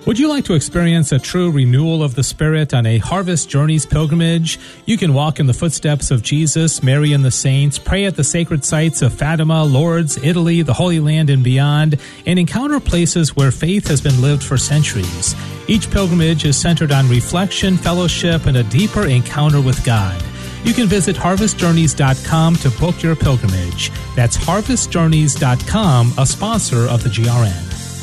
Would you like to experience a true renewal of the Spirit on a Harvest Journeys pilgrimage? You can walk in the footsteps of Jesus, Mary and the saints, pray at the sacred sites of Fatima, Lourdes, Italy, the Holy Land, and beyond, and encounter places where faith has been lived for centuries. Each pilgrimage is centered on reflection, fellowship, and a deeper encounter with God. You can visit harvestjourneys.com to book your pilgrimage. That's harvestjourneys.com, a sponsor of the GRN.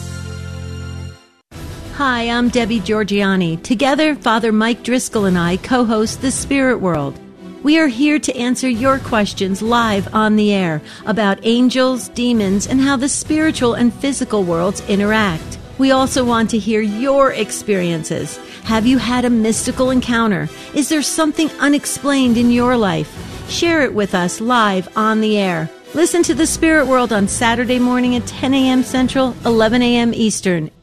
Hi, I'm Debbie Georgiani. Together, Father Mike Driscoll and I co-host The Spirit World. We are here to answer your questions live on the air about angels, demons, and how the spiritual and physical worlds interact. We also want to hear your experiences. Have you had a mystical encounter? Is there something unexplained in your life? Share it with us live on the air. Listen to The Spirit World on Saturday morning at 10 a.m. Central, 11 a.m. Eastern.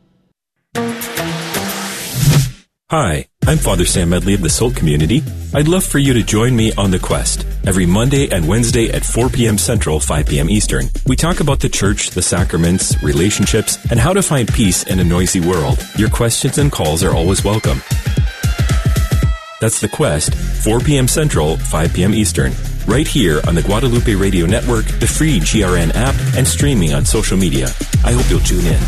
Hi, I'm Father Sam Medley of the Soul Community. I'd love for you to join me on The Quest every Monday and Wednesday at 4 p.m. Central, 5 p.m. Eastern. We talk about the church, the sacraments, relationships, and how to find peace in a noisy world. Your questions and calls are always welcome. That's The Quest, 4 p.m. Central, 5 p.m. Eastern. Right here on the Guadalupe Radio Network, the free GRN app, and streaming on social media. I hope you'll tune in.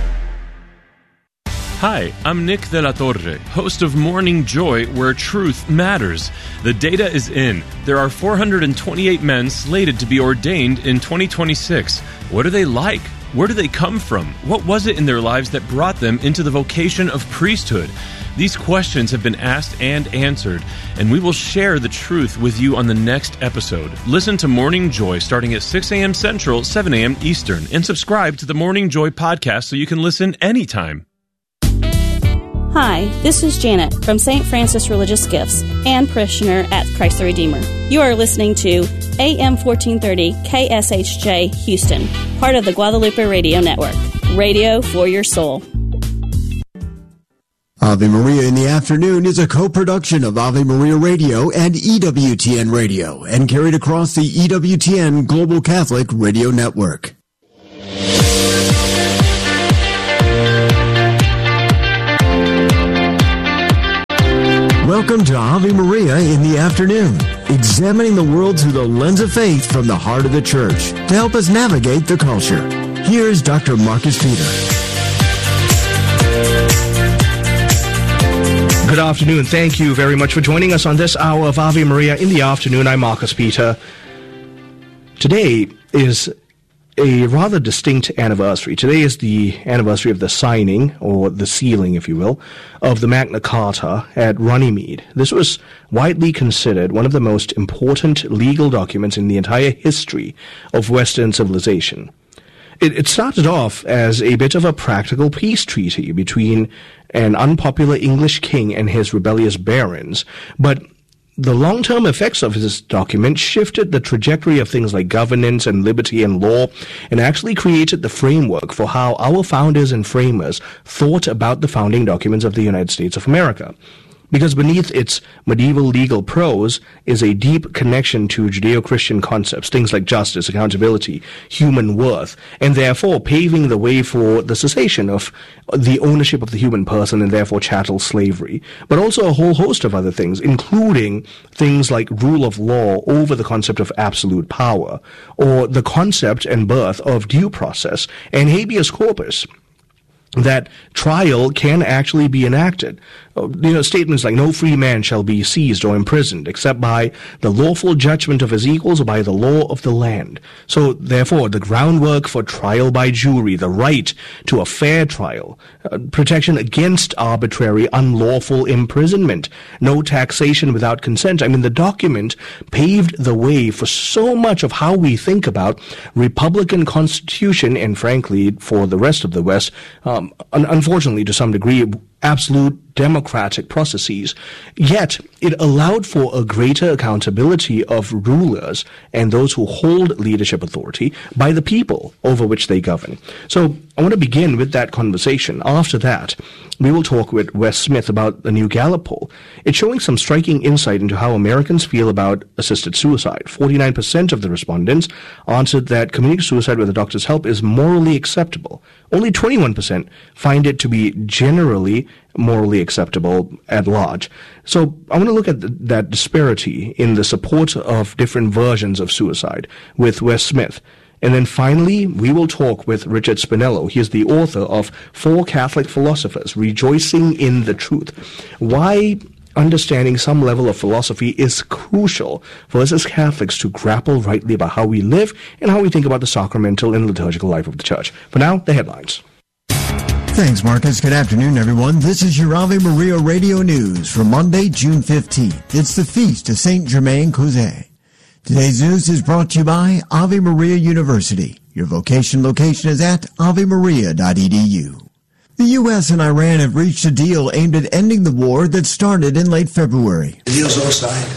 Hi, I'm Nick de la Torre, host of Morning Joy, where truth matters. The data is in. There are 428 men slated to be ordained in 2026. What are they like? Where do they come from? What was it in their lives that brought them into the vocation of priesthood? These questions have been asked and answered, and we will share the truth with you on the next episode. Listen to Morning Joy starting at 6 a.m. Central, 7 a.m. Eastern, and subscribe to the Morning Joy podcast so you can listen anytime. Hi, this is Janet from St. Francis Religious Gifts and parishioner at Christ the Redeemer. You are listening to AM 1430 KSHJ Houston, part of the Guadalupe Radio Network. Radio for your soul. Ave Maria in the Afternoon is a co-production of Ave Maria Radio and EWTN Radio and carried across the EWTN Global Catholic Radio Network. Welcome to Ave Maria in the Afternoon, examining the world through the lens of faith from the heart of the Church to help us navigate the culture. Here's Dr. Marcus Peter. Good afternoon. Thank you very much for joining us on this hour of Ave Maria in the Afternoon. I'm Marcus Peter. Today is a rather distinct anniversary. Today is the anniversary of the signing, or the sealing, if you will, of the Magna Carta at Runnymede. This was widely considered one of the most important legal documents in the entire history of Western civilization. It started off as a bit of a practical peace treaty between an unpopular English king and his rebellious barons, but the long-term effects of this document shifted the trajectory of things like governance and liberty and law, and actually created the framework for how our founders and framers thought about the founding documents of the United States of America. Because beneath its medieval legal prose is a deep connection to Judeo-Christian concepts, things like justice, accountability, human worth, and therefore paving the way for the cessation of the ownership of the human person and therefore chattel slavery, but also a whole host of other things, including things like rule of law over the concept of absolute power, or the concept and birth of due process and habeas corpus, that trial can actually be enacted. Statements like no free man shall be seized or imprisoned except by the lawful judgment of his equals or by the law of the land. So, therefore, the groundwork for trial by jury, the right to a fair trial, protection against arbitrary, unlawful imprisonment, no taxation without consent. I mean, the document paved the way for so much of how we think about Republican Constitution, and frankly, for the rest of the West, unfortunately, to some degree, absolute democratic processes, yet it allowed for a greater accountability of rulers and those who hold leadership authority by the people over which they govern. So I want to begin with that conversation. After that, we will talk with Wes Smith about the new Gallup poll. It's showing some striking insight into how Americans feel about assisted suicide. 49% of the respondents answered that committing suicide with a doctor's help is morally acceptable. Only 21% find it to be generally morally acceptable at large. So I want to look at that disparity in the support of different versions of suicide with Wes Smith. And then finally, we will talk with Richard Spinello. He is the author of 4 Catholic Philosophers Rejoicing in the Truth. Why understanding some level of philosophy is crucial for us as Catholics to grapple rightly about how we live and how we think about the sacramental and liturgical life of the Church. For now, the headlines. Thanks, Marcus. Good afternoon, everyone. This is your Ave Maria Radio News for Monday, June 15th. It's the feast of Saint Germain Causé. Today's news is brought to you by Ave Maria University. Your vocation location is at avemaria.edu. The U.S. and Iran have reached a deal aimed at ending the war that started in late February. The deal's all signed,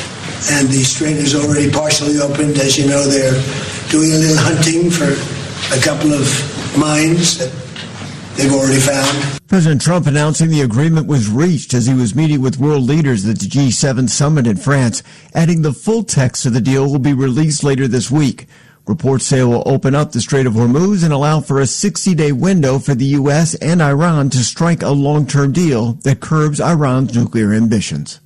and the strait is already partially opened. As you know, they're doing a little hunting for a couple of mines that they've already found. President Trump announcing the agreement was reached as he was meeting with world leaders at the G7 summit in France, adding the full text of the deal will be released later this week. Reports say it will open up the Strait of Hormuz and allow for a 60-day window for the U.S. and Iran to strike a long-term deal that curbs Iran's nuclear ambitions.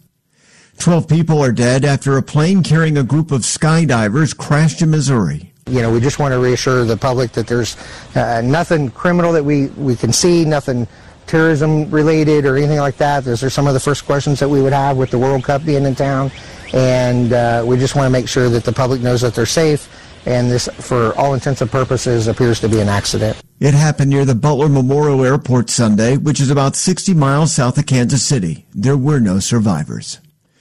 12 people are dead after a plane carrying a group of skydivers crashed in Missouri. You know, we just want to reassure the public that there's nothing criminal that we can see, nothing terrorism related or anything like that. Those are some of the first questions that we would have with the World Cup being in town. And we just want to make sure that the public knows that they're safe. And this, for all intents and purposes, appears to be an accident. It happened near the Butler Memorial Airport Sunday, which is about 60 miles south of Kansas City. There were no survivors.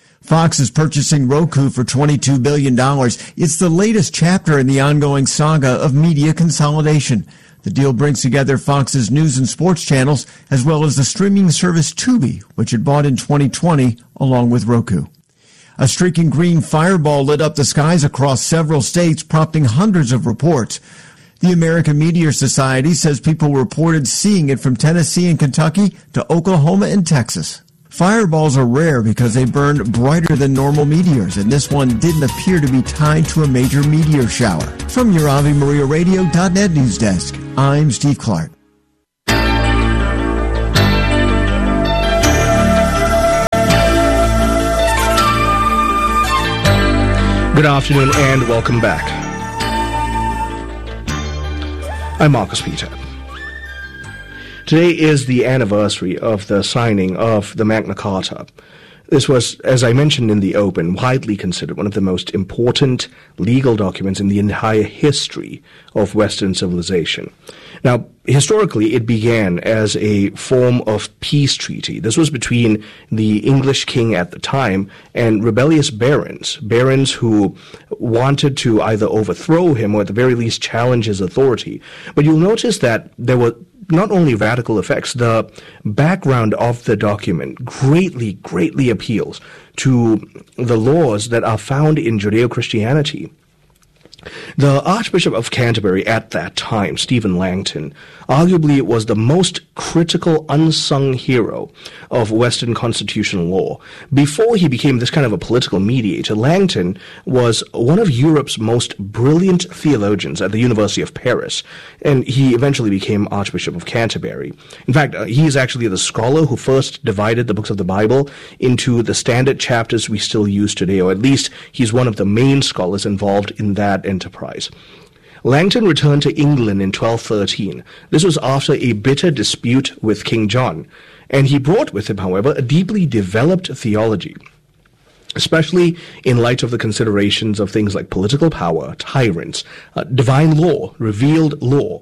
Fox is purchasing Roku for $22 billion. It's the latest chapter in the ongoing saga of media consolidation. The deal brings together Fox's news and sports channels, as well as the streaming service Tubi, which it bought in 2020, along with Roku. A streaking green fireball lit up the skies across several states, prompting hundreds of reports. The American Meteor Society says people reported seeing it from Tennessee and Kentucky to Oklahoma and Texas. Fireballs are rare because they burn brighter than normal meteors, and this one didn't appear to be tied to a major meteor shower. From your AveMariaRadio.net news desk, I'm Steve Clark. Good afternoon and welcome back. I'm Marcus Peter. Today is the anniversary of the signing of the Magna Carta. This was, as I mentioned in the open, widely considered one of the most important legal documents in the entire history of Western civilization. Now, historically, it began as a form of peace treaty. This was between the English king at the time and rebellious barons who wanted to either overthrow him or at the very least challenge his authority. But you'll notice that there were not only radical effects, the background of the document greatly appeals to the laws that are found in Judeo-Christianity. The Archbishop of Canterbury at that time, Stephen Langton, arguably was the most critical unsung hero of Western constitutional law. Before he became this kind of a political mediator, Langton was one of Europe's most brilliant theologians at the University of Paris, and he eventually became Archbishop of Canterbury. In fact, he is actually the scholar who first divided the books of the Bible into the standard chapters we still use today, or at least he's one of the main scholars involved in that enterprise. Langton returned to England in 1213. This was after a bitter dispute with King John, and he brought with him, however, a deeply developed theology, especially in light of the considerations of things like political power, tyrants, divine law, revealed law.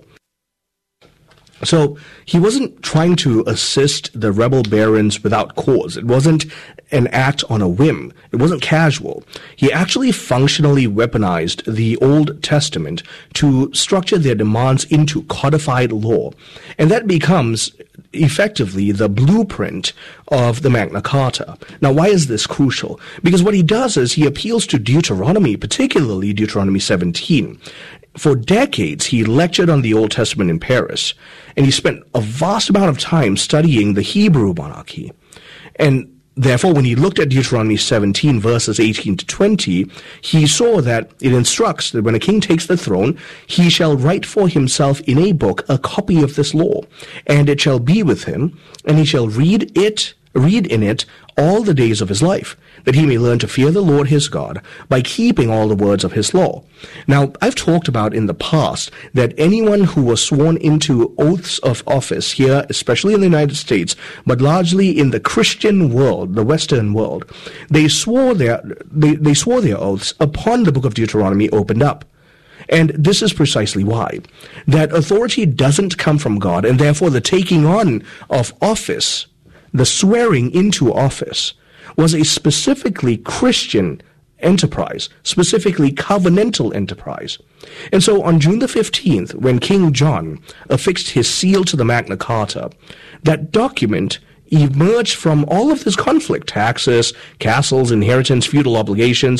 So he wasn't trying to assist the rebel barons without cause. It wasn't an act on a whim. It wasn't casual. He actually functionally weaponized the Old Testament to structure their demands into codified law. And that becomes effectively the blueprint of the Magna Carta. Now, why is this crucial? Because what he does is he appeals to Deuteronomy, particularly Deuteronomy 17. For decades, he lectured on the Old Testament in Paris, and he spent a vast amount of time studying the Hebrew monarchy. And therefore, when he looked at Deuteronomy 17, verses 18 to 20, he saw that it instructs that when a king takes the throne, he shall write for himself in a book a copy of this law, and it shall be with him, and he shall read in it all the days of his life, that he may learn to fear the Lord his God by keeping all the words of his law. Now, I've talked about in the past that anyone who was sworn into oaths of office here, especially in the United States, but largely in the Christian world, the Western world, they swore their oaths upon the book of Deuteronomy opened up. And this is precisely why. That authority doesn't come from God, and therefore the taking on of office, the swearing into office, was a specifically Christian enterprise, specifically covenantal enterprise. And so on June the 15th, when King John affixed his seal to the Magna Carta, that document emerged from all of this conflict: taxes, castles, inheritance, feudal obligations,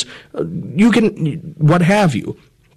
what have you.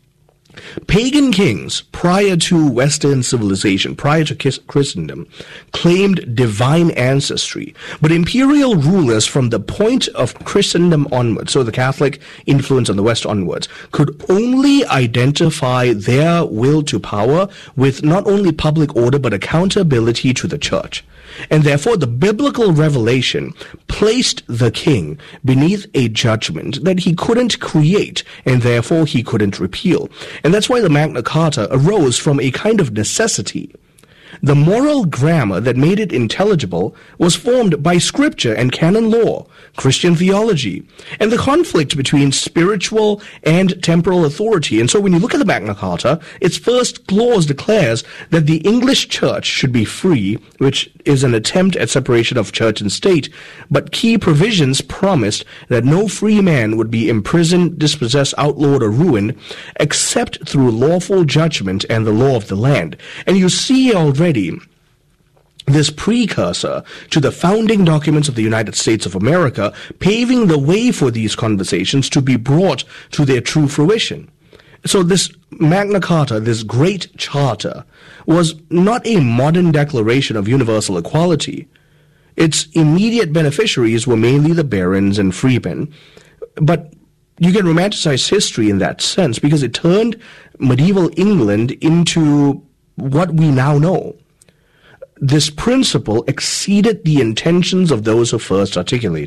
Pagan kings prior to Western civilization, prior to Christendom, claimed divine ancestry, but imperial rulers from the point of Christendom onwards, so the Catholic influence on the West onwards, could only identify their will to power with not only public order but accountability to the church. And therefore the biblical revelation placed the king beneath a judgment that he couldn't create, and therefore he couldn't repeal. And that's why the Magna Carta arose from a kind of necessity. The moral grammar that made it intelligible was formed by scripture and canon law, Christian theology, and the conflict between spiritual and temporal authority. And so when you look at the Magna Carta, its first clause declares that the English church should be free, which is an attempt at separation of church and state, but key provisions promised that no free man would be imprisoned, dispossessed, outlawed, or ruined, except through lawful judgment and the law of the land. And you see already this precursor to the founding documents of the United States of America, paving the way for these conversations to be brought to their true fruition. So this Magna Carta, this great charter, was not a modern declaration of universal equality. Its immediate beneficiaries were mainly the barons and freemen. But you can romanticize history in that sense because it turned medieval England into what we now know. This principle exceeded the intentions of those who first articulated